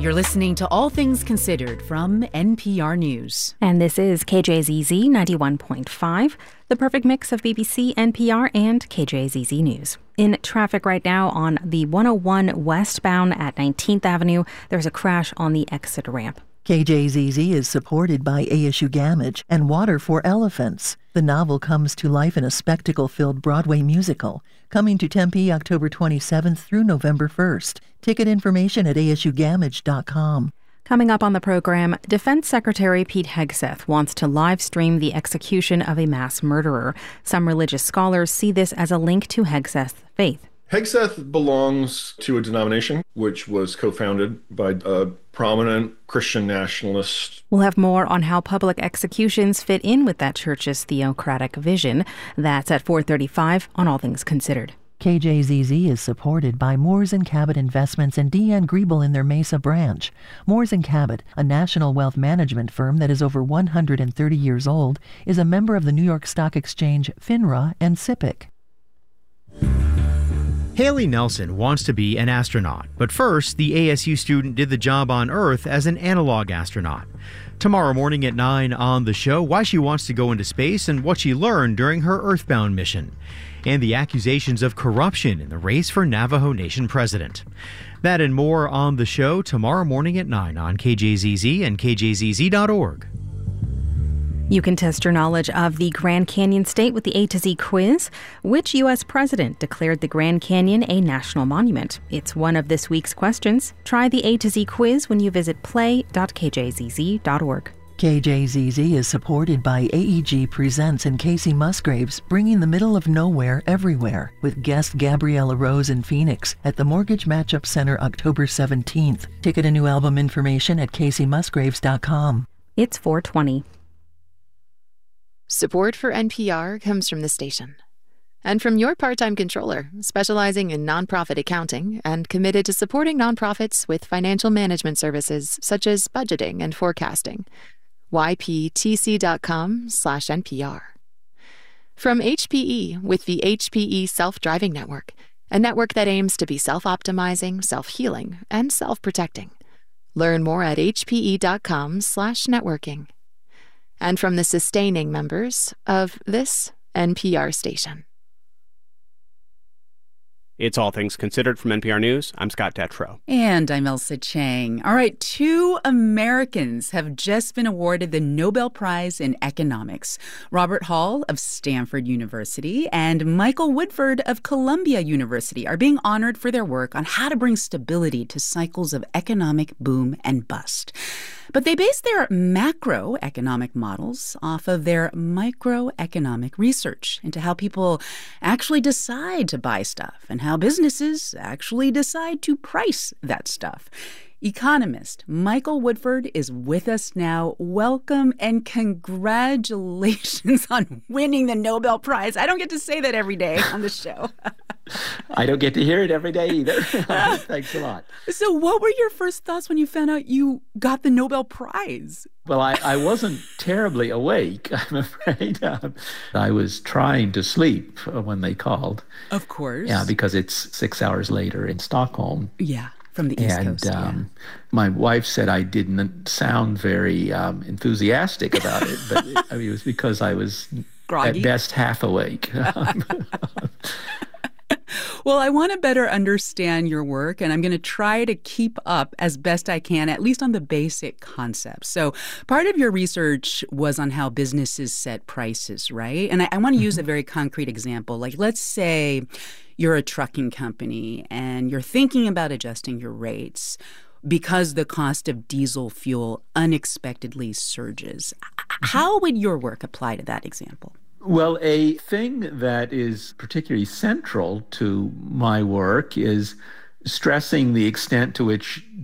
You're listening to All Things Considered from NPR News. And this is KJZZ 91.5, the perfect mix of BBC, NPR, and KJZZ News. In traffic right now on the 101 westbound at 19th Avenue, there's a crash on the exit ramp. KJZZ is supported by ASU Gamage and Water for Elephants. The novel comes to life in a spectacle-filled Broadway musical, coming to Tempe October 27th through November 1st. Ticket information at asugamage.com. Coming up on the program, Defense Secretary Pete Hegseth wants to live stream the execution of a mass murderer. Some religious scholars see this as a link to Hegseth's faith. Hegseth belongs to a denomination which was co-founded by a prominent Christian nationalist. We'll have more on how public executions fit in with that church's theocratic vision. That's at 4:35 on All Things Considered. KJZZ is supported by Moores & Cabot Investments and Deanne Griebel in their Mesa branch. Moores & Cabot, a national wealth management firm that is over 130 years old, is a member of the New York Stock Exchange, FINRA, and SIPC. Haley Nelson wants to be an astronaut, but first, the ASU student did the job on Earth as an analog astronaut. Tomorrow morning at 9 on the show, why she wants to go into space and what she learned during her Earthbound mission, and the accusations of corruption in the race for Navajo Nation president. That and more on the show tomorrow morning at 9 on KJZZ and KJZZ.org. You can test your knowledge of the Grand Canyon State with the A to Z quiz. Which U.S. president declared the Grand Canyon a national monument? It's one of this week's questions. Try the A to Z quiz when you visit play.kjzz.org. KJZZ is supported by AEG Presents and Casey Musgraves, bringing the middle of nowhere everywhere, with guest Gabriella Rose in Phoenix at the Mortgage Matchup Center October 17th. Ticket and new album information at caseymusgraves.com. It's 4:20. Support for NPR comes from the station and from your part-time controller, specializing in nonprofit accounting and committed to supporting nonprofits with financial management services such as budgeting and forecasting. yptc.com/NPR. From HPE with the HPE Self-Driving Network, a network that aims to be self-optimizing, self-healing, and self-protecting. Learn more at hpe.com/networking. And from the sustaining members of this NPR station. It's All Things Considered from NPR News. I'm Scott Detrow. And I'm Elsa Chang. All right, 2 Americans have just been awarded the Nobel Prize in Economics. Robert Hall of Stanford University and Michael Woodford of Columbia University are being honored for their work on how to bring stability to cycles of economic boom and bust. But they base their macroeconomic models off of their microeconomic research into how people actually decide to buy stuff and how businesses actually decide to price that stuff. Economist Michael Woodford is with us now. Welcome and congratulations on winning the Nobel Prize. I don't get to say that every day on the show. I don't get to hear it every day either. Thanks a lot. So what were your first thoughts when you found out you got the Nobel Prize? Well, I wasn't terribly awake, I'm afraid. I was trying to sleep when they called. Of course. Yeah, because it's 6 hours later in Stockholm. Yeah, from the East Coast. And my wife said I didn't sound very enthusiastic about it, but it was because I was groggy, at best half awake. Well, I want to better understand your work, and I'm going to try to keep up as best I can, at least on the basic concepts. So part of your research was on how businesses set prices, right? And I want to use a very concrete example. Like, let's say you're a trucking company and you're thinking about adjusting your rates because the cost of diesel fuel unexpectedly surges. How would your work apply to that example? Well, a thing that is particularly central to my work is stressing the extent to which